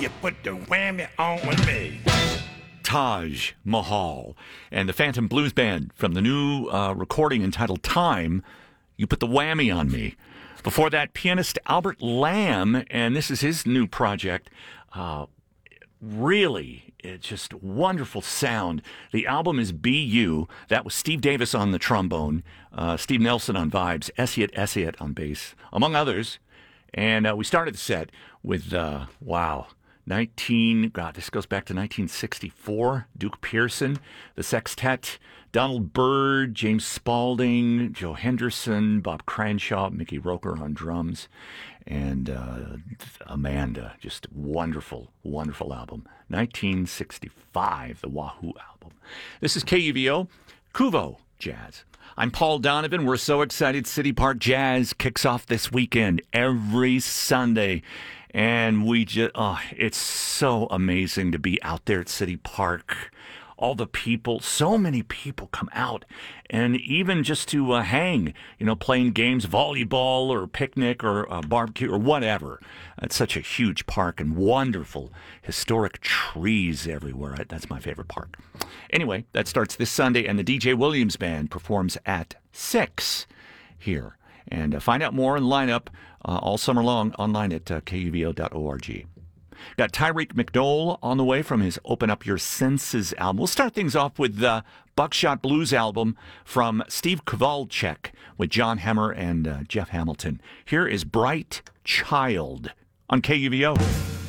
you put the whammy on me. Taj Mahal and the Phantom Blues Band from the new recording entitled Time, You Put the Whammy on Me. Before that, pianist Albert Lamb, and this is his new project. Really, it's just wonderful sound. The album is BU. That was Steve Davis on the trombone, Steve Nelson on vibes, Essiet on bass, among others. And we started the set with, this goes back to 1964. Duke Pearson, the Sextet, Donald Byrd, James Spaulding, Joe Henderson, Bob Cranshaw, Mickey Roker on drums, and Amanda. Just wonderful, wonderful album. 1965, the Wahoo album. This is KUVO, Kuvo Jazz. I'm Paul Donovan. We're so excited. City Park Jazz kicks off this weekend every Sunday. And it's so amazing to be out there at City Park. All the people, so many people come out, and even just to hang, playing games, volleyball or picnic or barbecue or whatever. It's such a huge park and wonderful historic trees everywhere. That's my favorite park. Anyway, that starts this Sunday, and the DJ Williams Band performs at 6 here. And find out more and line up all summer long online at kuvo.org. Got Tyreek McDowell on the way from his Open Up Your Senses album. We'll start things off with the Buckshot Blues album from Steve Kowalczyk with John Hemmer and Jeff Hamilton. Here is Bright Child on KUVO.